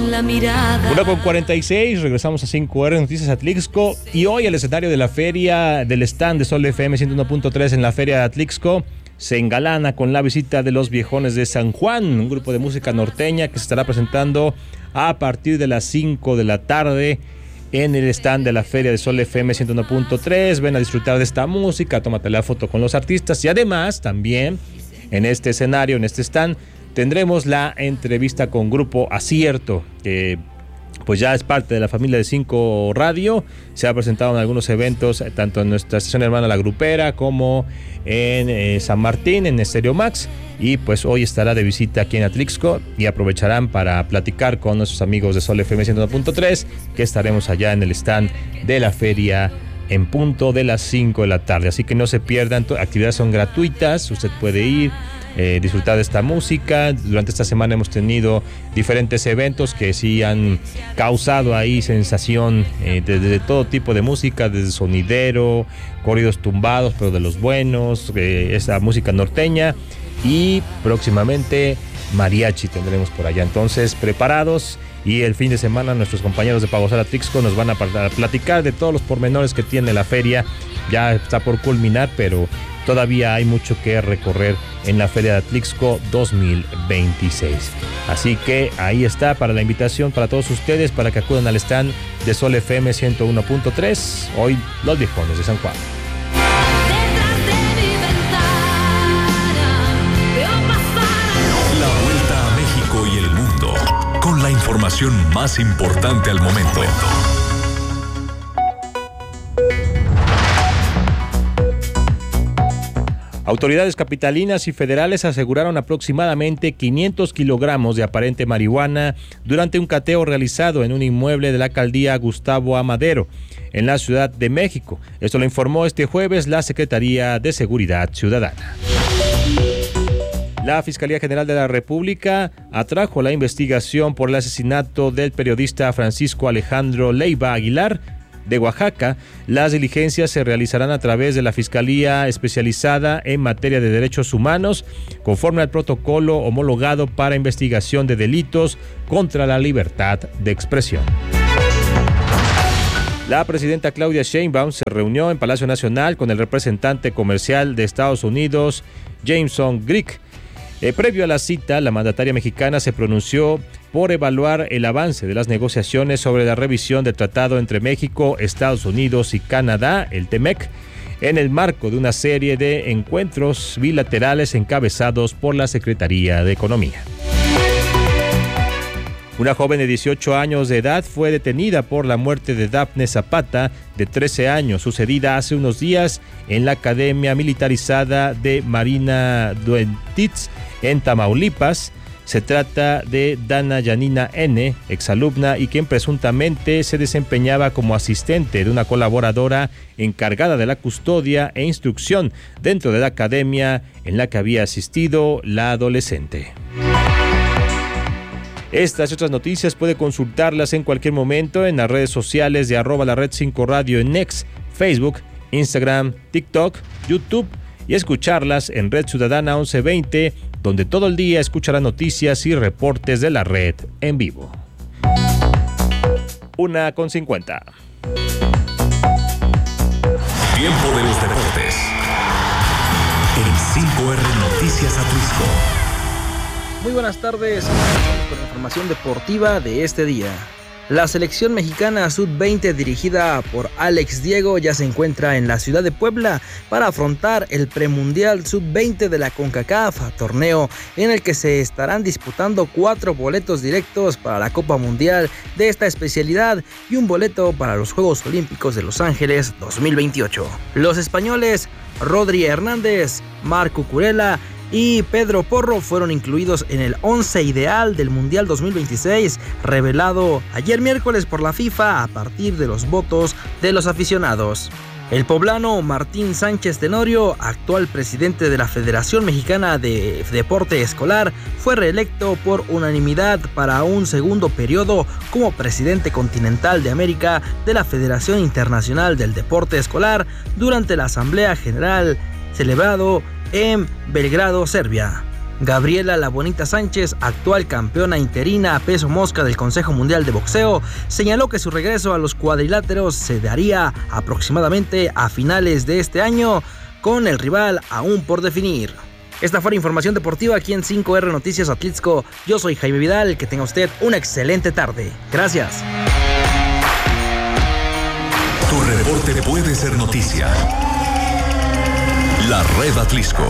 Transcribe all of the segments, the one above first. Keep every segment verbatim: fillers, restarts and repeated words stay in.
con la mirada. Una con cuarenta y seis, regresamos a cinco R Noticias Atlixco. Y hoy el escenario de la feria, del stand de Sol F M ciento uno punto tres en la feria de Atlixco, se engalana con la visita de los Viejones de San Juan, un grupo de música norteña que se estará presentando a partir de las cinco de la tarde en el stand de la feria de Sol F M ciento uno punto tres. Ven a disfrutar de esta música, tómate la foto con los artistas y además también en este escenario, en este stand, tendremos la entrevista con Grupo Acierto, que pues ya es parte de la familia de cinco Radio. Se ha presentado en algunos eventos, tanto en nuestra estación hermana La Grupera como en eh, San Martín, en Estéreo Max. Y pues hoy estará de visita aquí en Atlixco y aprovecharán para platicar con nuestros amigos de Sol F M ciento uno punto tres, que estaremos allá en el stand de la feria en punto de las cinco de la tarde. Así que no se pierdan, actividades son gratuitas, usted puede ir, eh, disfrutar de esta música. Durante esta semana hemos tenido diferentes eventos que sí han causado ahí sensación, eh, de, de todo tipo de música, desde sonidero, corridos tumbados, pero de los buenos, eh, esa música norteña, y próximamente mariachi tendremos por allá. Entonces, preparados. Y el fin de semana nuestros compañeros de Pagosar Atlixco nos van a platicar de todos los pormenores que tiene la feria. Ya está por culminar, pero todavía hay mucho que recorrer en la Feria de Atlixco dos mil veintiséis. Así que ahí está para la invitación para todos ustedes para que acudan al stand de Sol F M ciento uno punto tres. Hoy los Viejones de San Juan. Con la información más importante al momento. Autoridades capitalinas y federales aseguraron aproximadamente quinientos kilogramos de aparente marihuana durante un cateo realizado en un inmueble de la alcaldía Gustavo A. Madero, en la Ciudad de México. Esto lo informó este jueves la Secretaría de Seguridad Ciudadana. La Fiscalía General de la República atrajo la investigación por el asesinato del periodista Francisco Alejandro Leiva Aguilar de Oaxaca. Las diligencias se realizarán a través de la Fiscalía Especializada en Materia de Derechos Humanos, conforme al protocolo homologado para investigación de delitos contra la libertad de expresión. La presidenta Claudia Sheinbaum se reunió en Palacio Nacional con el representante comercial de Estados Unidos, Jameson Grigg. Eh, previo a la cita, la mandataria mexicana se pronunció por evaluar el avance de las negociaciones sobre la revisión del tratado entre México, Estados Unidos y Canadá, el TEMEC, en el marco de una serie de encuentros bilaterales encabezados por la Secretaría de Economía. Una joven de dieciocho años de edad fue detenida por la muerte de Dafne Zapata, de trece años, sucedida hace unos días en la Academia Militarizada de Marina Duentitz, en Tamaulipas. Se trata de Dana Yanina N., exalumna y quien presuntamente se desempeñaba como asistente de una colaboradora encargada de la custodia e instrucción dentro de la academia en la que había asistido la adolescente. Estas y otras noticias puede consultarlas en cualquier momento en las redes sociales de arroba la red cinco radio en X, Facebook, Instagram, TikTok, YouTube y escucharlas en Red Ciudadana once veinte, donde todo el día escuchará noticias y reportes de la red en vivo. Una con cincuenta. Tiempo de los deportes. En cinco R Noticias Atlixco. Muy buenas tardes, con la información deportiva de este día. La selección mexicana sub veinte dirigida por Alex Diego ya se encuentra en la ciudad de Puebla para afrontar el premundial sub veinte de la CONCACAF, torneo en el que se estarán disputando cuatro boletos directos para la Copa Mundial de esta especialidad y un boleto para los Juegos Olímpicos de Los Ángeles dos mil veintiocho. Los españoles Rodri Hernández, Marc Cucurella y Pedro Porro fueron incluidos en el once ideal del Mundial dos mil veintiséis, revelado ayer miércoles por la FIFA a partir de los votos de los aficionados. El poblano Martín Sánchez Tenorio, actual presidente de la Federación Mexicana de Deporte Escolar, fue reelecto por unanimidad para un segundo periodo como presidente continental de América de la Federación Internacional del Deporte Escolar durante la Asamblea General celebrado en Belgrado, Serbia. Gabriela La Bonita Sánchez, actual campeona interina peso mosca del Consejo Mundial de Boxeo, señaló que su regreso a los cuadriláteros se daría aproximadamente a finales de este año, con el rival aún por definir. Esta fue la información deportiva aquí en cinco erre Noticias Atlixco. Yo soy Jaime Vidal, que tenga usted una excelente tarde. Gracias. Tu reporte puede ser noticia. La Red Atlixco.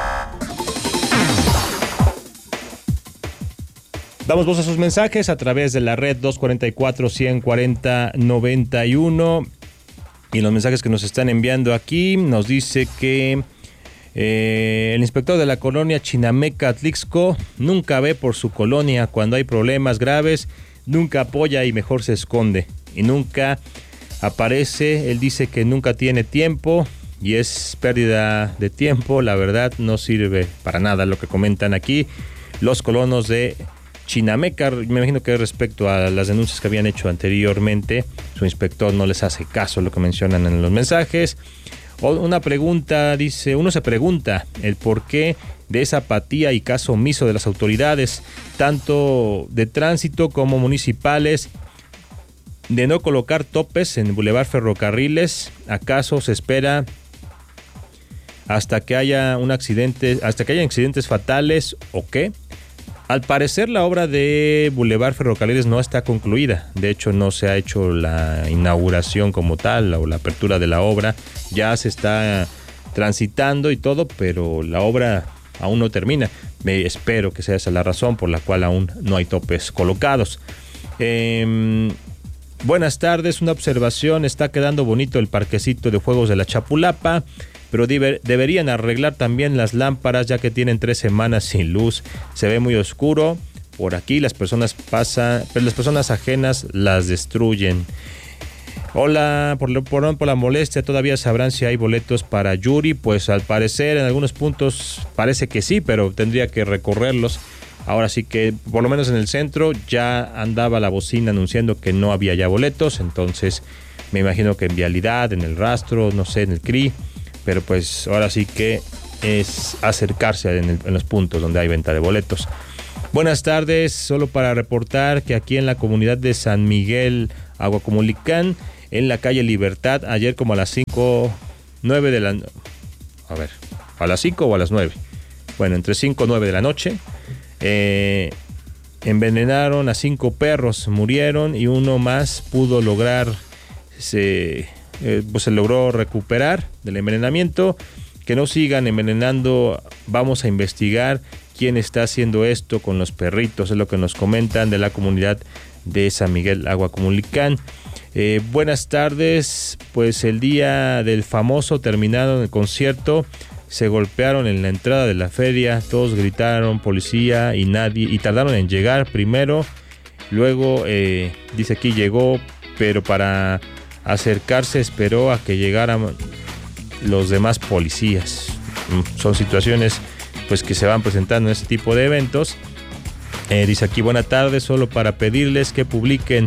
Damos voz a sus mensajes a través de la red dos cuatro cuatro, uno cuatro cero, nueve uno. Y los mensajes que nos están enviando aquí nos dice que eh, el inspector de la colonia Chinameca Atlixco nunca ve por su colonia cuando hay problemas graves, nunca apoya y mejor se esconde. Y nunca aparece, él dice que nunca tiene tiempo y es pérdida de tiempo, la verdad no sirve para nada lo que comentan aquí los colonos de Chinameca. Me imagino que respecto a las denuncias que habían hecho anteriormente, su inspector no les hace caso lo que mencionan en los mensajes. O una pregunta, dice, uno se pregunta el porqué de esa apatía y caso omiso de las autoridades, tanto de tránsito como municipales, de no colocar topes en el Boulevard Ferrocarriles. ¿Acaso se espera hasta que haya un accidente, hasta que haya accidentes fatales o qué? Al parecer la obra de Boulevard Ferrocarriles no está concluida. De hecho, no se ha hecho la inauguración como tal o la apertura de la obra. Ya se está transitando y todo, pero la obra aún no termina. Me espero que sea esa la razón por la cual aún no hay topes colocados. Eh, buenas tardes, una observación. Está quedando bonito el parquecito de juegos de la Chapulapa, pero debe, deberían arreglar también las lámparas, ya que tienen tres semanas sin luz. Se ve muy oscuro por aquí, las personas pasan, pero las personas ajenas las destruyen. Hola, por, por, por la molestia, ¿todavía sabrán si hay boletos para Yuri? Pues al parecer en algunos puntos parece que sí, pero tendría que recorrerlos. Ahora sí que, por lo menos en el centro, ya andaba la bocina anunciando que no había ya boletos, entonces me imagino que en Vialidad, en el Rastro, no sé, en el C R I, pero pues ahora sí que es acercarse en, el, en los puntos donde hay venta de boletos. Buenas tardes, solo para reportar que aquí en la comunidad de San Miguel Aguacomulicán, en la calle Libertad, ayer como a las cinco, nueve de la... A ver, ¿a las cinco o a las nueve? Bueno, entre cinco y nueve de la noche, eh, envenenaron a cinco perros, murieron y uno más pudo lograr... Se, Eh, pues se logró recuperar del envenenamiento. Que no sigan envenenando, vamos a investigar quién está haciendo esto con los perritos, es lo que nos comentan de la comunidad de San Miguel Aguacomulicán. Eh, buenas tardes, pues el día del famoso terminaron el concierto, se golpearon en la entrada de la feria, todos gritaron policía y nadie, y tardaron en llegar primero, luego eh, dice aquí llegó, pero para acercarse esperó a que llegaran los demás policías. Son situaciones pues que se van presentando en este tipo de eventos. Eh, dice aquí, buena tarde, solo para pedirles que publiquen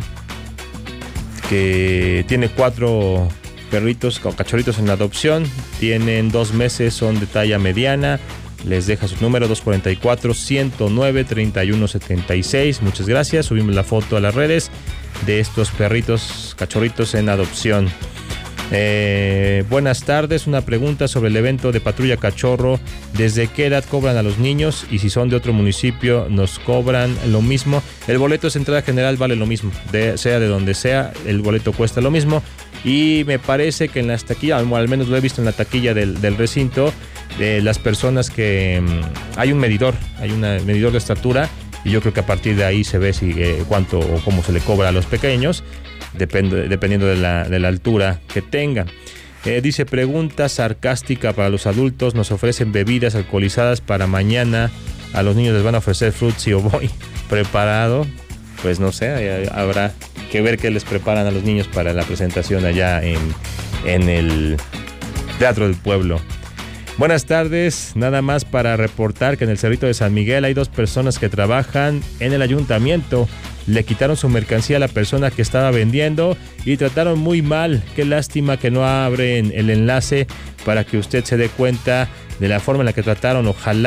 que tiene cuatro perritos o cachorritos en adopción, tienen dos meses, son de talla mediana. Les deja su número dos cuatro cuatro, uno cero nueve, tres uno siete seis. Muchas gracias. Subimos la foto a las redes de estos perritos, cachorritos en adopción. Eh, buenas tardes. Una pregunta sobre el evento de Patrulla Cachorro. ¿Desde qué edad cobran a los niños? Y si son de otro municipio, ¿nos cobran lo mismo? El boleto de entrada general vale lo mismo. De, sea de donde sea, el boleto cuesta lo mismo. Y me parece que en las taquillas, al menos lo he visto en la taquilla del, del recinto, de las personas que mmm, hay un medidor, hay un medidor de estatura, y yo creo que a partir de ahí se ve si eh, cuánto o cómo se le cobra a los pequeños, depende, dependiendo de la, de la altura que tengan. Eh, dice, pregunta sarcástica para los adultos, nos ofrecen bebidas alcoholizadas para mañana, a los niños les van a ofrecer frutzi o boy preparado. Pues no sé, habrá que ver qué les preparan a los niños para la presentación allá en, en el Teatro del Pueblo. Buenas tardes, nada más para reportar que en el Cerrito de San Miguel hay dos personas que trabajan en el ayuntamiento. Le quitaron su mercancía a la persona que estaba vendiendo y trataron muy mal. Qué lástima que no abren el enlace para que usted se dé cuenta de la forma en la que trataron. Ojalá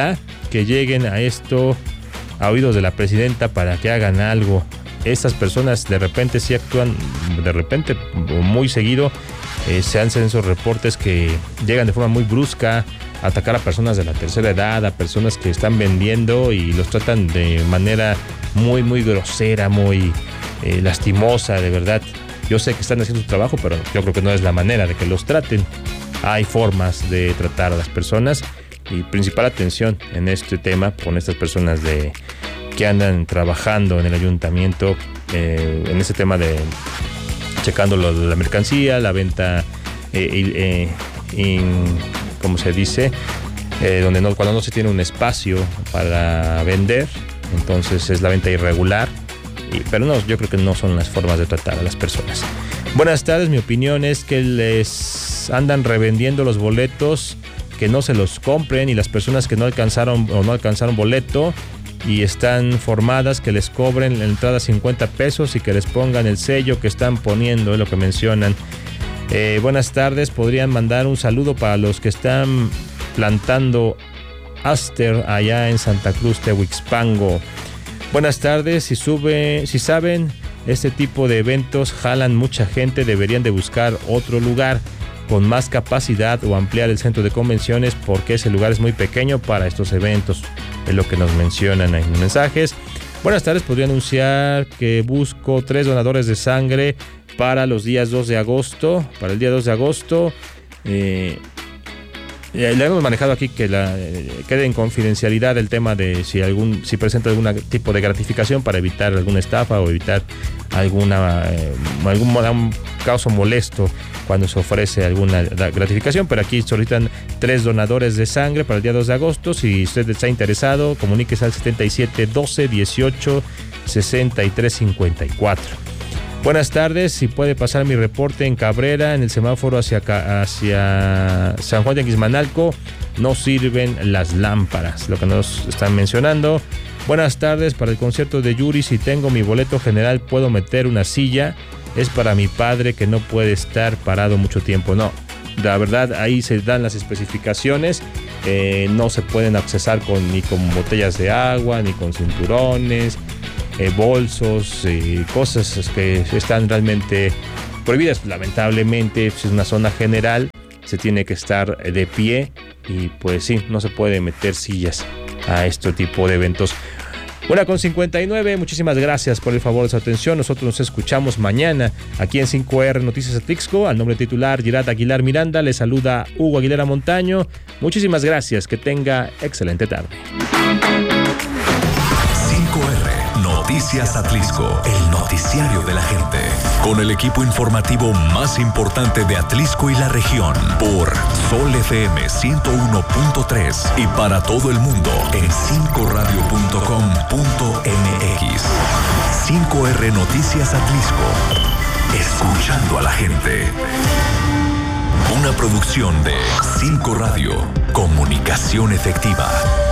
que lleguen a esto a oídos de la presidenta para que hagan algo. Estas personas de repente sí actúan, de repente muy seguido, eh, se hacen esos reportes que llegan de forma muy brusca a atacar a personas de la tercera edad, a personas que están vendiendo y los tratan de manera muy, muy grosera, muy eh, lastimosa, de verdad. Yo sé que están haciendo su trabajo, pero yo creo que no es la manera de que los traten. Hay formas de tratar a las personas y principal atención en este tema con estas personas de que andan trabajando en el ayuntamiento, eh, en este tema de checando lo de la mercancía, la venta, eh, eh, in, ¿cómo se dice? Eh, donde no, cuando no se tiene un espacio para vender, entonces es la venta irregular. Y, pero no, yo creo que no son las formas de tratar a las personas. Buenas tardes, mi opinión es que les andan revendiendo los boletos, que no se los compren, y las personas que no alcanzaron o no alcanzaron boleto y están formadas, que les cobren la entrada cincuenta pesos y que les pongan el sello que están poniendo, es lo que mencionan. Eh, buenas tardes, podrían mandar un saludo para los que están plantando Aster allá en Santa Cruz, Tehuixpango. Buenas tardes, si sube, si saben, este tipo de eventos jalan mucha gente, deberían de buscar otro lugar con más capacidad o ampliar el centro de convenciones porque ese lugar es muy pequeño para estos eventos, es lo que nos mencionan en los mensajes. Buenas tardes, podría anunciar que busco tres donadores de sangre para los días dos de agosto, para el día dos de agosto. Eh, le hemos manejado aquí que la, eh, quede en confidencialidad el tema de si algún si presenta algún tipo de gratificación para evitar alguna estafa o evitar alguna eh, algún, algún caso molesto cuando se ofrece alguna gratificación, pero aquí solicitan tres donadores de sangre para el día dos de agosto. Si usted está interesado, comuníquese al setenta y siete doce dieciocho sesenta y tres cincuenta y cuatro. Buenas tardes, si puede pasar mi reporte en Cabrera, en el semáforo hacia, hacia San Juan de Aquismanalco, no sirven las lámparas, lo que nos están mencionando. Buenas tardes, para el concierto de Yuri, si tengo mi boleto general, ¿puedo meter una silla? Es para mi padre que no puede estar parado mucho tiempo. No, la verdad, ahí se dan las especificaciones, eh, no se pueden accesar con, ni con botellas de agua, ni con cinturones, Eh, bolsos y eh, cosas que están realmente prohibidas. Lamentablemente, pues es una zona general, se tiene que estar de pie y pues sí, no se puede meter sillas a este tipo de eventos. Una con cincuenta y nueve, muchísimas gracias por el favor de su atención. Nosotros nos escuchamos mañana aquí en cinco R Noticias Atlixco. Al nombre titular Girard Aguilar Miranda, le saluda Hugo Aguilera Montaño. Muchísimas gracias, que tenga excelente tarde. cinco R Noticias Atlixco, el noticiario de la gente, con el equipo informativo más importante de Atlixco y la región, por Sol F M ciento uno punto tres y para todo el mundo en cinco radio punto com punto m x. cinco R Noticias Atlixco, escuchando a la gente. Una producción de cinco Radio, comunicación efectiva.